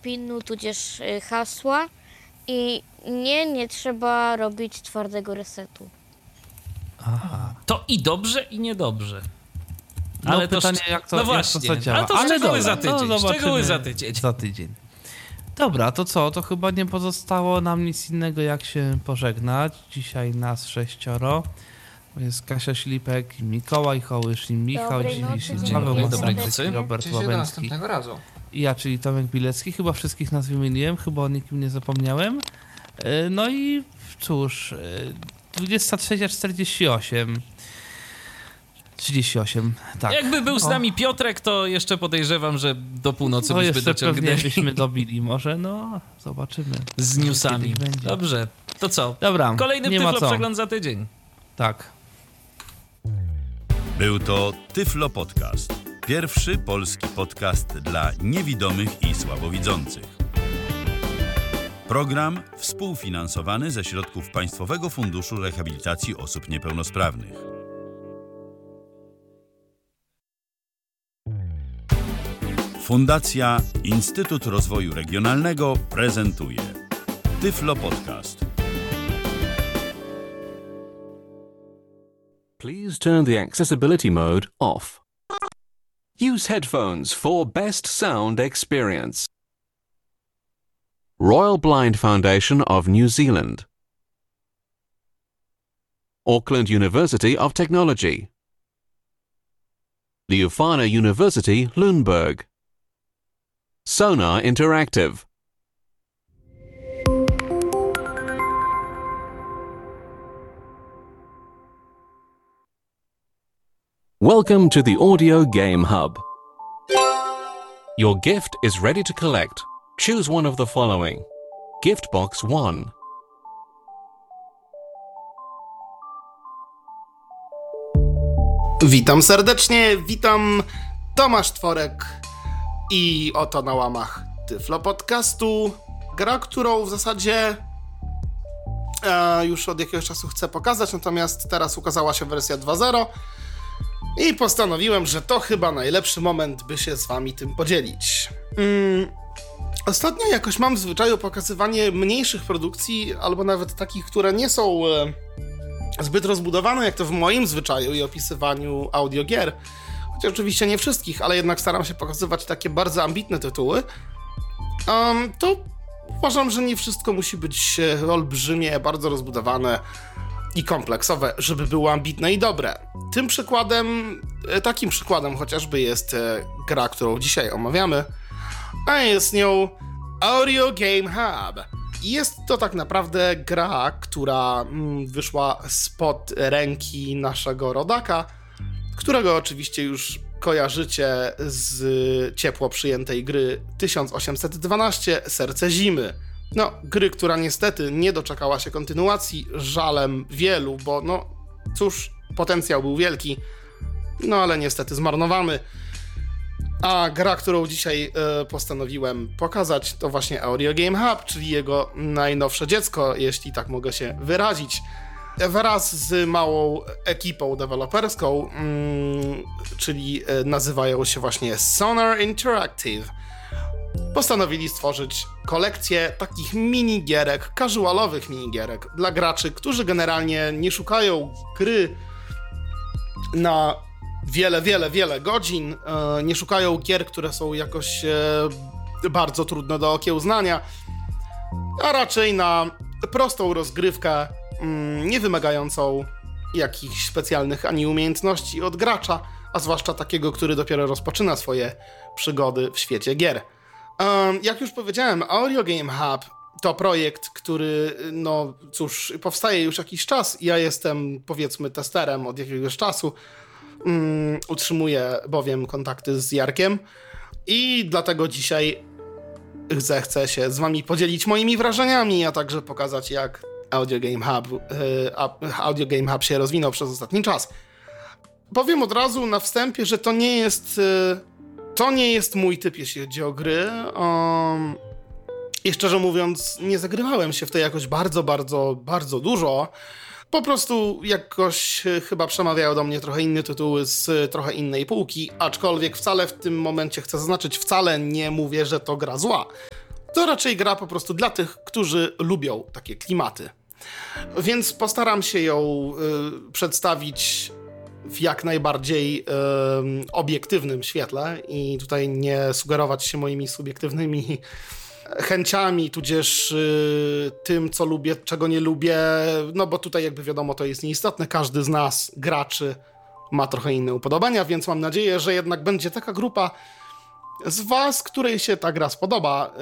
PIN-u tudzież hasła i nie trzeba robić twardego resetu. Aha. To i dobrze, i niedobrze. No Ale pytanie, jak to właśnie, działa. ale to szczegóły za tydzień. zobaczymy Szczegóły za tydzień. Za tydzień. Dobra, to co? To chyba nie pozostało nam nic innego, jak się pożegnać. Dzisiaj nas 6. Jest Kasia Ślipek, Mikołaj Hołysz i Michał Dobrej Dziwisz, nocy, i Paweł dobrej Masłowski, nocy. Robert Cześć, do Łabęcki następnego razu. i ja, czyli Tomek Bilecki. Chyba wszystkich nas wymieniłem, chyba o nikim nie zapomniałem. No i cóż, 23:48. 38, tak. Jakby był z nami Piotrek, to jeszcze podejrzewam, że do północy To byśmy jeszcze pewnie dociągnęli byśmy dobili, może, no, zobaczymy. z newsami. Kiedyś będzie. Dobrze, to co? Dobra, Kolejny nie ma Tyflo co. Przegląd za tydzień. Tak. Był to Tyflo Podcast. Pierwszy polski podcast dla niewidomych i słabowidzących. Program współfinansowany ze środków Państwowego Funduszu Rehabilitacji Osób Niepełnosprawnych. Fundacja Instytut Rozwoju Regionalnego prezentuje Tyflo Podcast. Please turn the accessibility mode off. Use headphones for best sound experience. Royal Blind Foundation of New Zealand. Auckland University of Technology. The Ufana University, Lundberg. Sonar Interactive. Welcome to the Audio Game Hub. Your gift is ready to collect. Choose one of the following. Gift Box 1. Witam serdecznie, witam Tomasz Tworek i oto na łamach Tyflo Podcastu gra, którą w zasadzie już od jakiegoś czasu chcę pokazać, natomiast teraz ukazała się wersja 2.0 i postanowiłem, że to chyba najlepszy moment, by się z wami tym podzielić. Ostatnio jakoś mam w zwyczaju pokazywanie mniejszych produkcji, albo nawet takich, które nie są zbyt rozbudowane, jak to w moim zwyczaju i opisywaniu audiogier. Chociaż oczywiście nie wszystkich, ale jednak staram się pokazywać takie bardzo ambitne tytuły. To uważam, że nie wszystko musi być olbrzymie, bardzo rozbudowane i kompleksowe, żeby było ambitne i dobre. Takim przykładem chociażby jest gra, którą dzisiaj omawiamy, a jest nią Audio Game Hub. Jest to tak naprawdę gra, która wyszła spod ręki naszego rodaka, którego oczywiście już kojarzycie z ciepło przyjętej gry 1812 Serce Zimy. No, gry, która niestety nie doczekała się kontynuacji, żalem wielu, bo no cóż, potencjał był wielki, no ale niestety zmarnowany. A gra, którą dzisiaj postanowiłem pokazać, to właśnie Audio Game Hub, czyli jego najnowsze dziecko, jeśli tak mogę się wyrazić. Wraz z małą ekipą deweloperską, czyli nazywają się właśnie Sonar Interactive, postanowili stworzyć kolekcję takich minigierek, casualowych minigierek dla graczy, którzy generalnie nie szukają gry na wiele godzin, nie szukają gier, które są jakoś bardzo trudne do okiełznania, a raczej na prostą rozgrywkę, nie wymagającą jakichś specjalnych ani umiejętności od gracza, a zwłaszcza takiego, który dopiero rozpoczyna swoje przygody w świecie gier. Jak już powiedziałem, Audio Game Hub to projekt, który, no cóż, powstaje już jakiś czas. Ja jestem, powiedzmy, testerem od jakiegoś czasu. Utrzymuję bowiem kontakty z Jarkiem i dlatego dzisiaj chcę się z wami podzielić moimi wrażeniami, a także pokazać, jak Audio Game Hub się rozwinął przez ostatni czas. Powiem od razu na wstępie, że to nie jest mój typ, jeśli chodzi o gry. I szczerze mówiąc, nie zagrywałem się w to jakoś bardzo dużo. Po prostu jakoś chyba przemawiają do mnie trochę inne tytuły z trochę innej półki, aczkolwiek wcale w tym momencie chcę zaznaczyć, wcale nie mówię, że to gra zła. To raczej gra po prostu dla tych, którzy lubią takie klimaty. Więc postaram się ją przedstawić w jak najbardziej obiektywnym świetle i tutaj nie sugerować się moimi subiektywnymi chęciami, tudzież tym, co lubię, czego nie lubię, no bo tutaj jakby wiadomo, to jest nieistotne. Każdy z nas, graczy, ma trochę inne upodobania, więc mam nadzieję, że jednak będzie taka grupa z was, której się ta gra spodoba,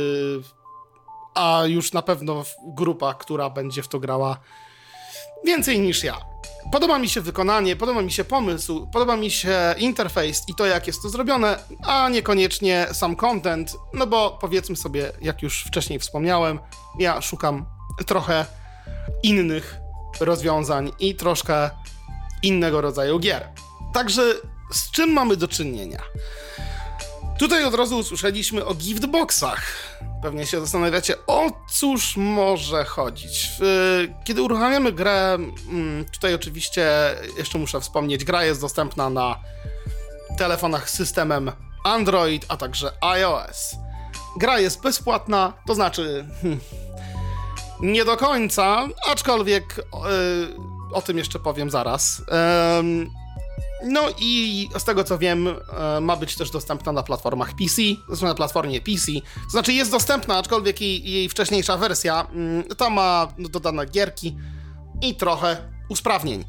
a już na pewno grupa, która będzie w to grała więcej niż ja. Podoba mi się wykonanie, podoba mi się pomysł, podoba mi się interfejs i to, jak jest to zrobione, a niekoniecznie sam content, no bo powiedzmy sobie, jak już wcześniej wspomniałem, ja szukam trochę innych rozwiązań i troszkę innego rodzaju gier. Także z czym mamy do czynienia? Tutaj od razu usłyszeliśmy o giftboxach. Pewnie się zastanawiacie, o cóż może chodzić. Kiedy uruchamiamy grę, tutaj oczywiście jeszcze muszę wspomnieć, gra jest dostępna na telefonach z systemem Android, a także iOS. Gra jest bezpłatna, to znaczy nie do końca, aczkolwiek o tym jeszcze powiem zaraz. No i z tego co wiem, ma być też dostępna na platformach PC, zresztą na platformie PC. To znaczy jest dostępna, aczkolwiek jej wcześniejsza wersja ta ma dodane gierki i trochę usprawnień.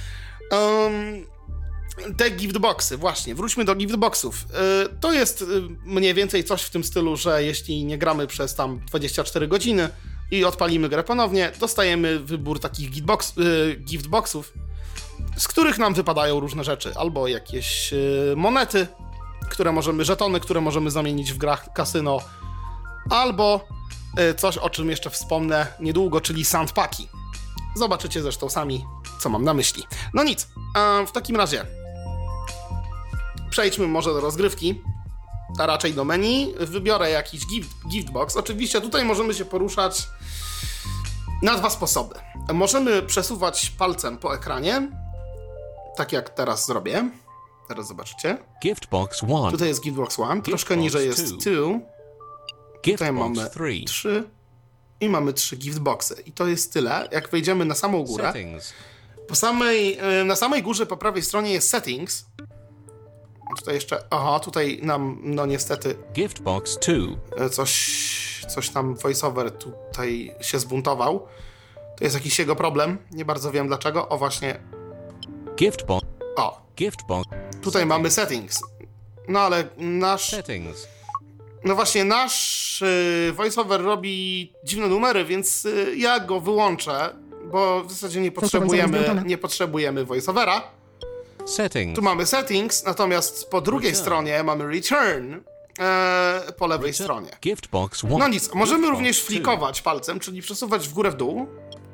Te giftboxy, właśnie, wróćmy do giftboxów. To jest mniej więcej coś w tym stylu, że jeśli nie gramy przez tam 24 godziny i odpalimy grę ponownie, dostajemy wybór takich giftboxów, z których nam wypadają różne rzeczy. Albo jakieś monety, żetony, które możemy zamienić w grach kasyno, albo coś, o czym jeszcze wspomnę niedługo, czyli sandpaki. Zobaczycie zresztą sami, co mam na myśli. No nic, w takim razie przejdźmy może do rozgrywki, a raczej do menu. Wybiorę jakiś giftbox. Oczywiście tutaj możemy się poruszać na dwa sposoby. Możemy przesuwać palcem po ekranie, tak jak teraz zrobię. Teraz zobaczycie. Giftbox 1. Tutaj jest Giftbox 1, troszkę niżej jest 2. Tutaj mamy 3 i mamy 3 giftboxy. I to jest tyle. Jak wejdziemy na samą górę, na samej górze po prawej stronie jest Settings. Tutaj jeszcze, tutaj nam, no niestety, Giftbox 2. Coś tam voiceover tutaj się zbuntował. To jest jakiś jego problem, nie bardzo wiem dlaczego. O właśnie. Giftbox. Tutaj settings. Mamy Settings. No ale Settings. No właśnie, nasz voiceover robi dziwne numery, więc ja go wyłączę, bo w zasadzie nie potrzebujemy voiceovera. Settings. Tu mamy Settings, natomiast po drugiej stronie mamy Return, po lewej stronie. Giftbox 1. No nic, możemy również flikować palcem, czyli przesuwać w górę w dół.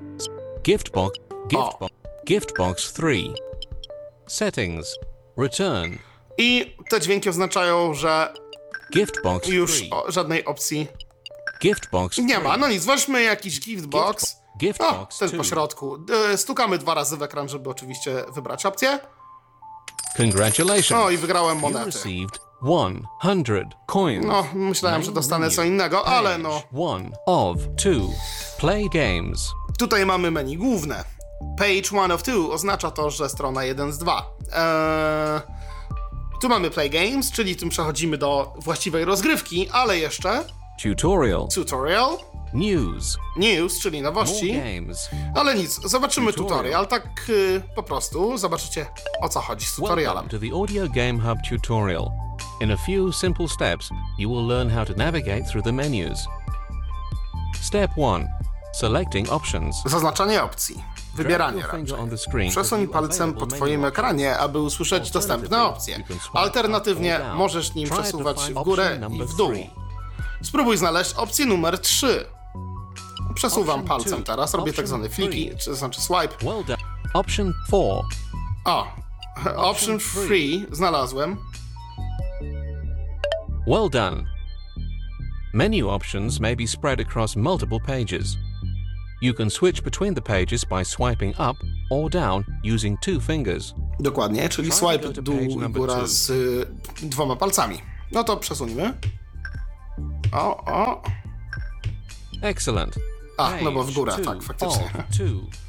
Giftbox 3. Settings. Return. I te dźwięki oznaczają, że Giftbox już 3. żadnej opcji Giftbox nie ma. No nic, weźmy jakiś giftbox. Ten po środku. Stukamy 2 razy w ekran, żeby oczywiście wybrać opcję. Congratulations. I wygrałem You monety. received 100 coins. No, myślałem, że dostanę co innego, ale no. 1 of 2. Play games. Tutaj mamy menu główne. Page 1 of 2 oznacza to, że strona 1 z 2. Tu mamy Play Games, czyli tym przechodzimy do właściwej rozgrywki, ale jeszcze Tutorial. News, czyli nowości. Ale nic, zobaczymy tutorial, tak po prostu. Zobaczycie, o co chodzi z tutorialem. Welcome to the Audio Game Hub tutorial. In a few simple steps, you will learn how to navigate through the menus. Step 1. Selecting options. Zaznaczanie opcji. Wybieranie raczej. Przesuń palcem po twoim ekranie, aby usłyszeć dostępne opcje. Alternatywnie możesz nim przesuwać w górę i w dół. Spróbuj znaleźć opcję numer 3. Przesuwam palcem teraz, robię tak zwane fliki, to znaczy swipe. Option 4. Option 3 znalazłem. Well done. Menu options may be spread across multiple pages. You can switch between the pages by swiping up or down using 2 fingers. Dokładnie, czyli swipe dół i góra z 2 palcami. No to przesuńmy. O. Excellent. A, no bo w górę, Page tak, 2 faktycznie. of 2.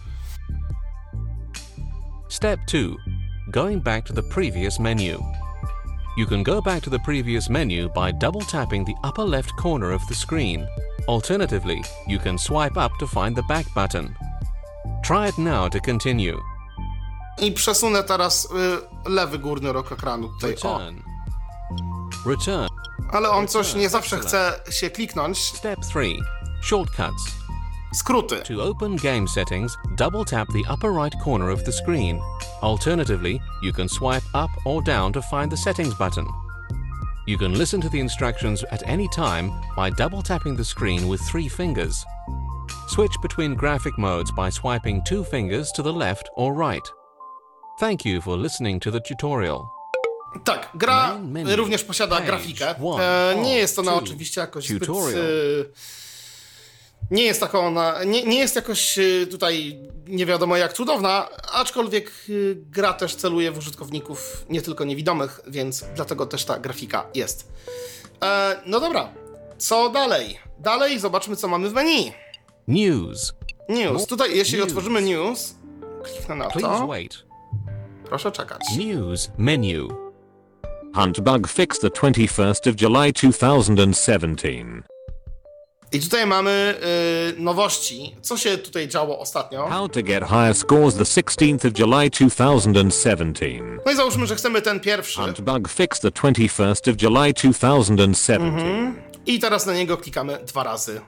Step 2. Going back to the previous menu. You can go back to the previous menu by double tapping the upper left corner of the screen. Alternatively, you can swipe up to find the back button. Try it now to continue. I przesunę teraz lewy górny róg ekranu tutaj, o. Return. Ale on coś nie zawsze chce się kliknąć. Step 3. Shortcuts. Skróty. To open game settings, double tap the upper right corner of the screen. Alternatively, you can swipe up or down to find the settings button. You can listen to the instructions at any time by double tapping the screen with 3 fingers. Switch between graphic modes by swiping 2 fingers to the left or right. Thank you for listening to the tutorial. Tak, gra Main menu. również posiada Page grafikę. 1 Nie jest ona of 2. oczywiście jakoś zbyt... Tutorial. Nie jest taka ona... Nie jest jakoś tutaj nie wiadomo jak cudowna, aczkolwiek gra też celuje w użytkowników nie tylko niewidomych, więc dlatego też ta grafika jest. No dobra, co dalej? Dalej zobaczmy, co mamy w menu. News. News. Tutaj, jeśli News. otworzymy news, kliknę na Please to. wait. Proszę czekać. News menu. Hunt bug fixed the 21st of July 2017. I tutaj mamy nowości. Co się tutaj działo ostatnio? How to get higher scores the 16th of July 2017. No i załóżmy, że chcemy ten pierwszy. Hunt bug fixed the 21st of July 2017. I teraz na niego klikamy 2 razy.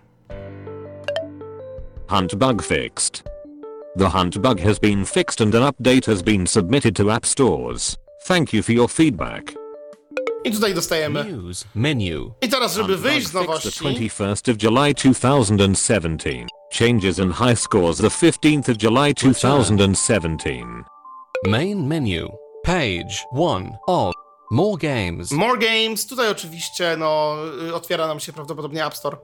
Hunt bug fixed. The hunt bug has been fixed and an update has been submitted to app stores. Thank you for your feedback. I tutaj dostajemy. News menu. I teraz, żeby Hunt bug wyjść z fixed the nowości, 21st of July 2017. Changes in high scores the 15th of July 2017. Main menu. Page 1 of more games. More Games, tutaj oczywiście no, otwiera nam się prawdopodobnie App Store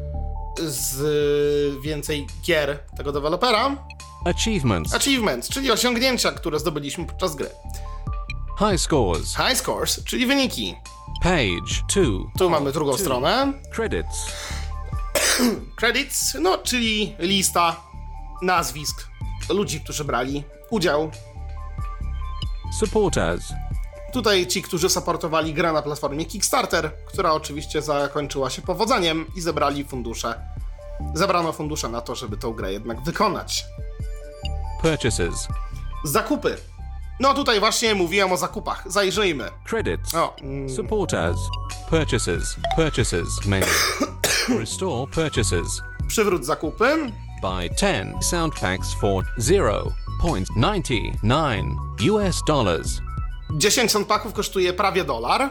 z więcej gier tego dewelopera. Achievements. Achievements, czyli osiągnięcia, które zdobyliśmy podczas gry. High scores. High Scores, czyli wyniki. Page 2. Tu mamy drugą stronę. Credits. Credits, no czyli lista nazwisk ludzi, którzy brali udział. Supporters. Tutaj ci, którzy supportowali grę na platformie Kickstarter, która oczywiście zakończyła się powodzeniem i zebrali fundusze. Zebrano fundusze na to, żeby tą grę jednak wykonać. Purchases. Zakupy. No tutaj właśnie mówiłem o zakupach. Zajrzyjmy. Credits. O, Supporters. Purchases. Purchases menu. Restore purchases. przywróć zakupy. Buy 10 sound packs for $0.99 US dollars. 10 soundpacków kosztuje prawie $1.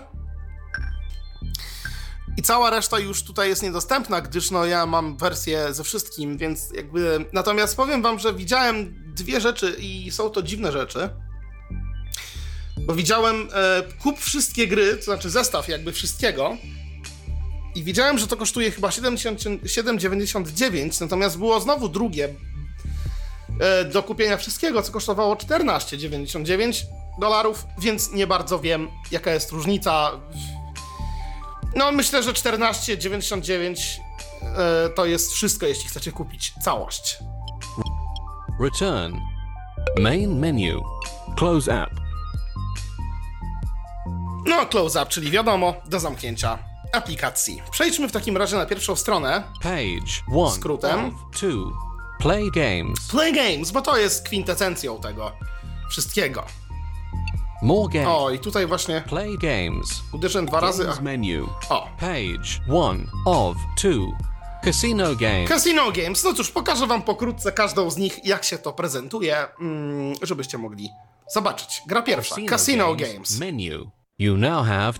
I cała reszta już tutaj jest niedostępna, gdyż no ja mam wersję ze wszystkim, więc jakby... Natomiast powiem wam, że widziałem 2 rzeczy i są to dziwne rzeczy. Bo widziałem kup wszystkie gry, to znaczy zestaw jakby wszystkiego. I widziałem, że to kosztuje chyba 7,99, natomiast było znowu drugie do kupienia wszystkiego, co kosztowało $14,99, więc nie bardzo wiem, jaka jest różnica. No myślę, że 14,99 to jest wszystko, jeśli chcecie kupić całość. Return. Main menu. Close app. No, close up, czyli wiadomo, do zamknięcia aplikacji. Przejdźmy w takim razie na pierwszą stronę. Page 1 Skrótem. of 2. Play games. Play Games, bo to jest kwintesencją tego wszystkiego. More games. O, i tutaj właśnie Play games. uderzę 2 razy. Games menu. O, Page 1 of 2. Casino games. Casino Games. No cóż, pokażę wam pokrótce każdą z nich, jak się to prezentuje, żebyście mogli zobaczyć. Gra pierwsza. Casino Games. Menu. You now have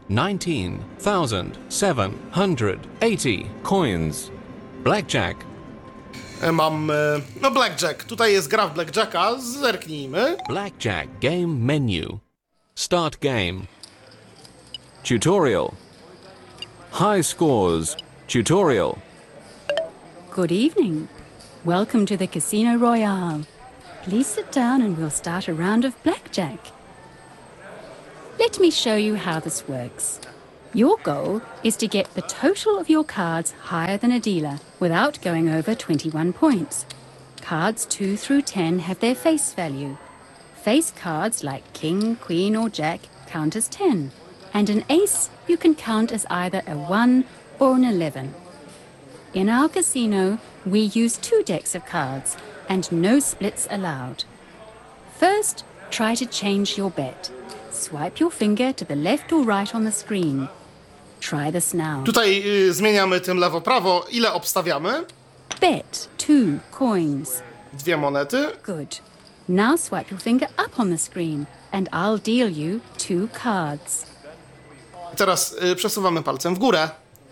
19,780 coins. Blackjack. Mam, no Blackjack. Tutaj jest gra w Blackjacka. Zerknijmy. Blackjack game menu. Start game. Tutorial. High scores. Tutorial. Good evening. Welcome to the Casino Royale. Please sit down and we'll start a round of blackjack. Let me show you how this works. Your goal is to get the total of your cards higher than a dealer without going over 21 points. Cards 2 through 10 have their face value. Face cards like King, Queen or Jack count as 10, and an ace you can count as either a 1 or an 11. In our casino, we use 2 decks of cards and no splits allowed. First, try to change your bet. Swipe your finger to the left or right on the screen. Try this now. Tutaj zmieniamy tym lewo-prawo. Ile obstawiamy? Bet 2 coins. 2 monety. Good. Now swipe your finger up on the screen and I'll deal you 2 cards. Teraz przesuwamy palcem w górę.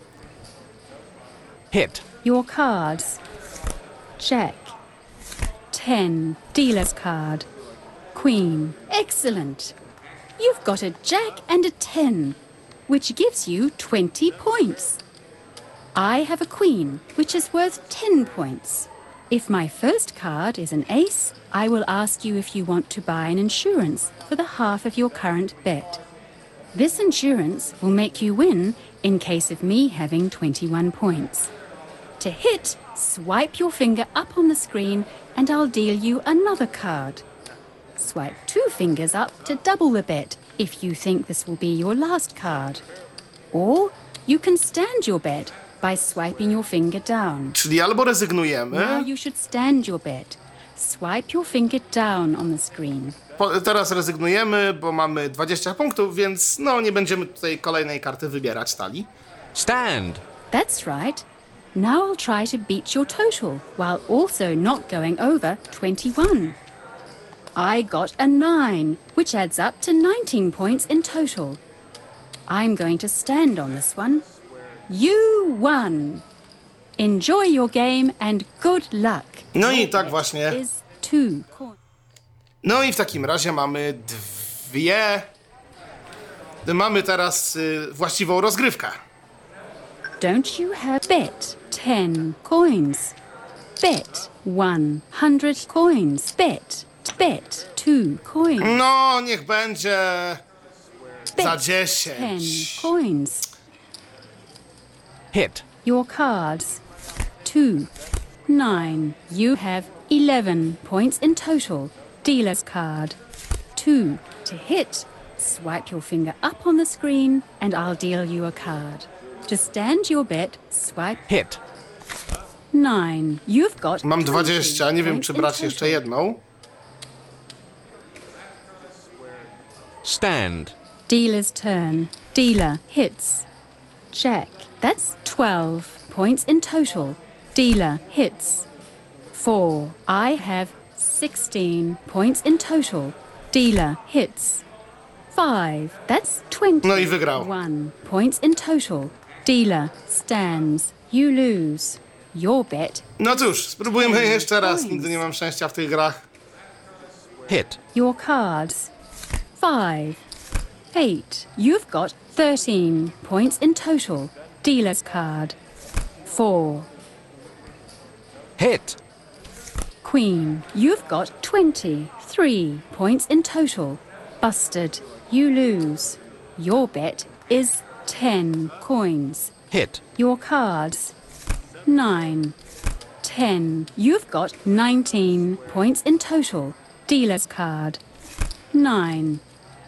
Hit. Your cards. Jack. 10. Dealer's card. Queen. Excellent. You've got a Jack and a 10, which gives you 20 points. I have a Queen, which is worth 10 points. If my first card is an ace, I will ask you if you want to buy an insurance for the half of your current bet. This insurance will make you win in case of me having 21 points. To hit, swipe your finger up on the screen and I'll deal you another card. Swipe 2 fingers up to double the bet if you think this will be your last card. Or you can stand your bet by swiping your finger down. Czyli albo rezygnujemy. Now you should stand your bet. Swipe your finger down on the screen. Teraz rezygnujemy, bo mamy 20 punktów, więc no nie będziemy tutaj kolejnej karty wybierać tali. Stand. That's right. Now I'll try to beat your total while also not going over 21. I got a 9, which adds up to 19 points in total. I'm going to stand on this one. You won. Enjoy your game and good luck. No i tak właśnie. Is 2 coins. No i w takim razie mamy Mamy teraz właściwą rozgrywkę. Don't you have bet 10 coins? Bet 100 coins. Bet 2 coins. No, niech będzie za Bet 10. 10 coins. Hit. Your cards. 2, 9. You have 11 points in total. Dealer's card. 2. To hit, swipe your finger up on the screen and I'll deal you a card. To stand your bet, swipe Hit. 9. You've got Mam 20 20, nie wiem points czy in brać jeszcze total. jedną. Stand. Dealer's turn. Dealer hits. Jack. That's 12 points in total. Dealer hits. 4. I have 16 points in total. Dealer hits. 5. That's 20. No i wygrał. 1 points in total. Dealer stands. You lose. Your bet. No cóż, spróbujmy jeszcze raz. Nigdy nie mam szczęścia w tych grach. Hit. Your cards. 5. 8. You've got 13 points in total. Dealer's card. 4. Hit. Queen. You've got 23 points in total. Busted. You lose. Your bet is 10 coins. Hit. Your cards. 9. 10. You've got 19 points in total. Dealer's card. 9.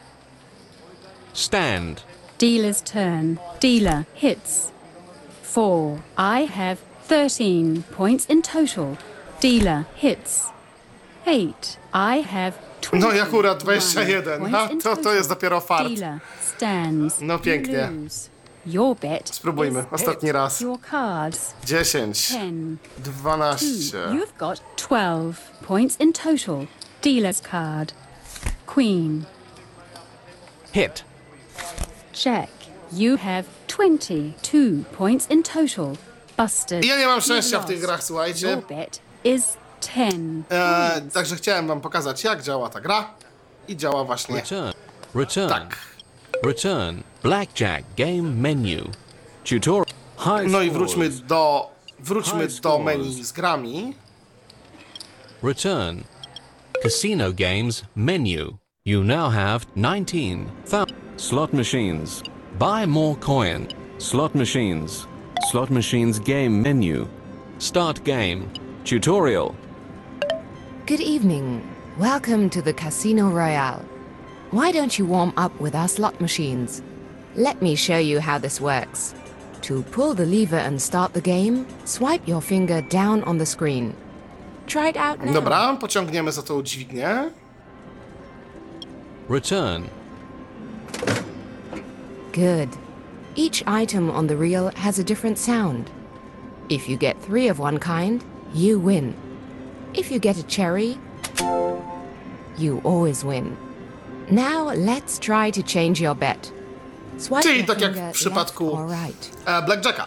Stand. Dealer's turn. Dealer hits. 4. I have 13 points in total. Dealer hits. 8. I have 20. No i akurat 21. A, to jest dopiero fart. Dealer stands. No pięknie. You lose. Your bet. Spróbujmy. is Ostatni raz. Your cards. 10. 10. 12. You've got 12 points in total. Dealer's card. Queen. Hit. Jack. You have 22 points in total. Busted. Ja nie mam You szczęścia w tych lost. grach, słuchajcie. Your bet is 10. Także chciałem wam pokazać, jak działa ta gra. I działa właśnie Return. Return. tak. Return. Blackjack game menu. Tutorial. High No i scores. wróćmy do menu z grami. Return. Casino games menu. You now have 19 slot machines. Buy more coin. Slot machines. Slot machines game menu. Start game. Tutorial. Good evening. Welcome to the Casino Royale. Why don't you warm up with our slot machines? Let me show you how this works. To pull the lever and start the game, swipe your finger down on the screen. Try it out now. Dobra, pociągniemy za tą dźwignię. Return. Good. Each item on the reel has a different sound. If you get 3 of one kind, you win. If you get a cherry, you always win. Now let's try to change your bet. Swipe Czyli your tak jak finger w przypadku left or right. Blackjacka.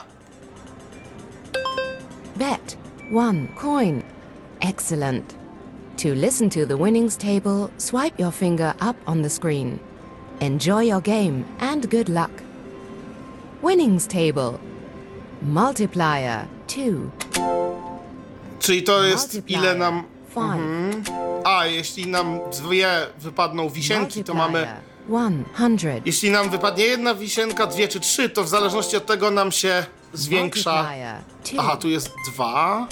Bet 1 coin. Excellent. To listen to the winnings table, swipe your finger up on the screen. Enjoy your game and good luck. Winnings table. Multiplier 2. Czyli to jest Multiplier ile nam... 5. A, jeśli nam 2 wypadną wisienki, to mamy... Multiplier 100. Jeśli nam wypadnie 1 wisienka, 2 czy 3, to w zależności od tego nam się zwiększa... Multiplier 2. Aha, tu jest 2.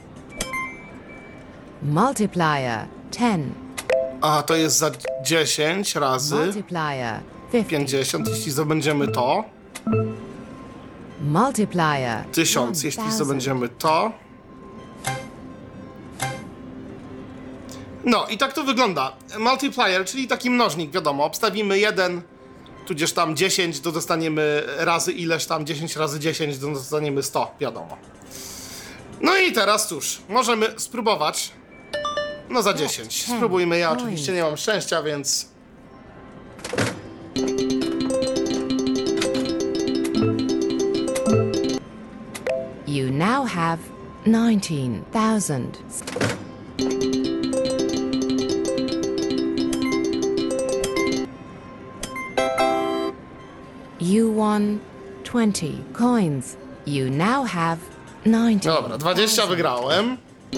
Multiplier 10. Aha, to jest za 10 razy Multiplier 50. 50, jeśli zdobędziemy to. Multiplier 1000, jeśli zdobędziemy to. No i tak to wygląda. Multiplier, czyli taki mnożnik, wiadomo. Obstawimy 1, tudzież tam 10, to dostaniemy razy ileś tam, 10 razy 10, to dostaniemy 100, wiadomo. No i teraz cóż, możemy spróbować. No za 10. Spróbujmy, ja oczywiście nie mam szczęścia, więc... You now have 19,000. You won 20 coins. You now have 90. Dobra, 20 wygrałem.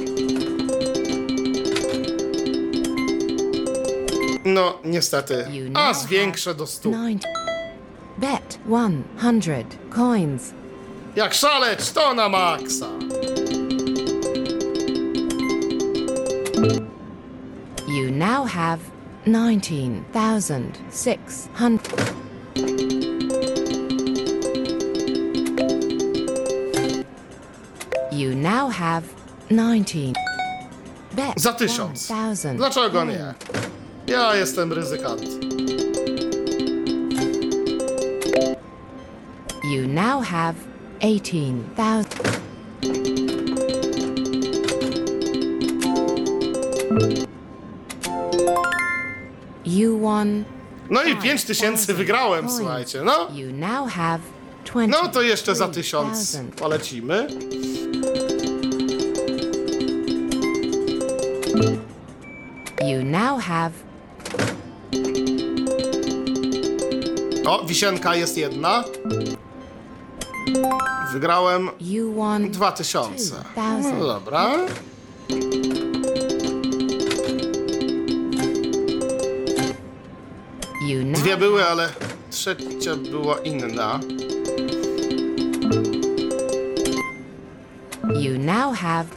No, niestety. A, zwiększę do 100. 90. Bet 100 coins. Jak szaleć, to na maksa. You now have 19,600. You now have 19. Bet Za 1000. 1,000. Dlaczego nie? Ja jestem ryzykant. You now have 18,000. You won. No i 5000 wygrałem, słuchajcie, no. You now have 20. No to jeszcze za 1000 polecimy. You now have. O, wisienka jest 1. Wygrałem You won 2000. 2,000. No dobra. You now 2 były, ale trzecia była inna. You now have.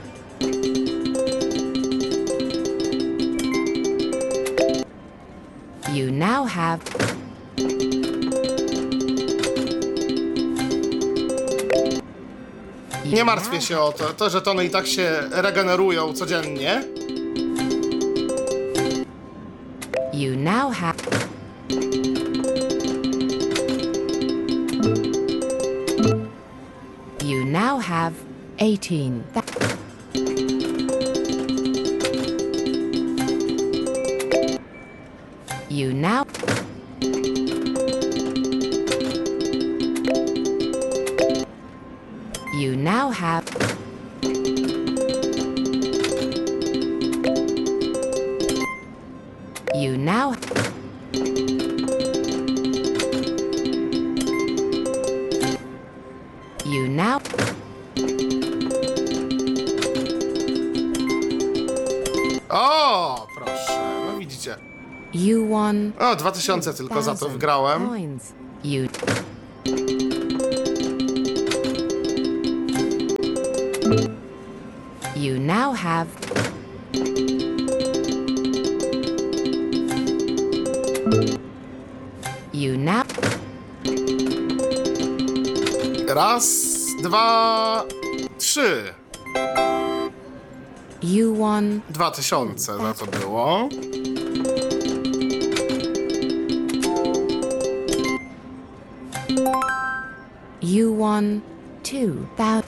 You now have. Nie martwię się o to. Te żetony i tak się regenerują codziennie. You now have. You now have 18. You now. You now have. You now. You now. O, proszę, no widzicie. You won. O, 2000 tylko za to wygrałem. Coins. You. You now have Raz, dwa, trzy. You won 2000 za to było. You won 2,000.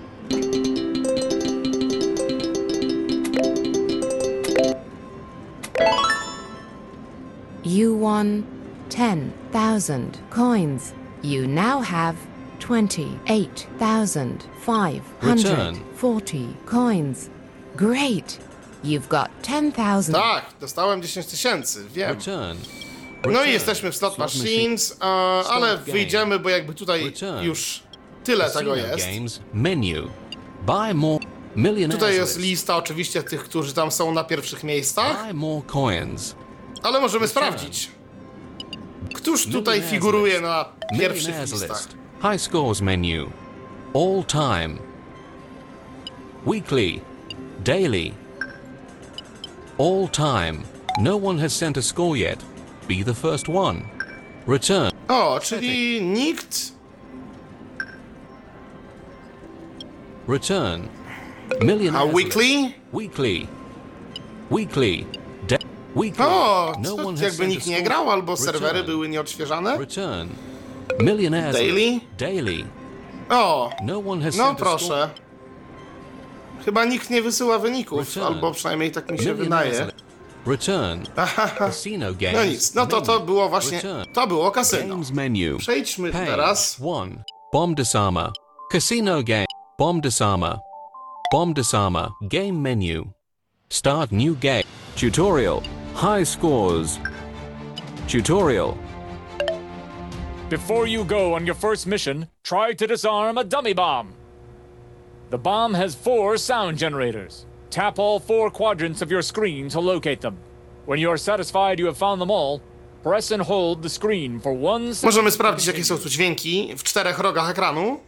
You won 10,000 coins. You now have 28,540 coins. Great! You've got 10,000. Tak, dostałem 10 000, wiem. No i jesteśmy w Slot Machines, ale wyjdziemy, bo jakby tutaj już tyle tego jest. Tutaj jest lista oczywiście tych, którzy tam są na pierwszych miejscach, ale możemy sprawdzić, któż tutaj figuruje na pierwszych listach. High scores menu. All time. Weekly. Daily. All time. No one has sent a score yet. Be the first one. Return. O, czyli nikt... Return. Millionaires A list. weekly? Weekly. Weekly. Weekly. O, No to one has jakby sent a nikt nie score. grał, albo Return. serwery były nieodświeżane. Return. Millionaires Daily? list. Daily. O, No one has no sent a score. proszę. Chyba nikt nie wysyła wyników, Return. albo przynajmniej tak mi się Millionaires wydaje. list. Return. Casino games. No nic, no to menu. było właśnie, Return. to było kasyno. Games menu. Przejdźmy Page teraz. 1. Bomb disarmer. Casino game. Bomb disarmer. Bomb disarmer. Game menu. Start new game. Tutorial. High scores. Tutorial. Before you go on your first mission, try to disarm a dummy bomb. The bomb has 4 sound generators. Tap all 4 quadrants of your screen to locate them. When you are satisfied you have found them all, press and hold the screen for 1 second. Możemy sprawdzić, jakie są tu dźwięki w 4 rogach ekranu.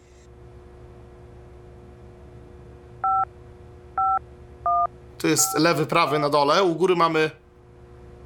Tu jest lewy, prawy na dole. U góry mamy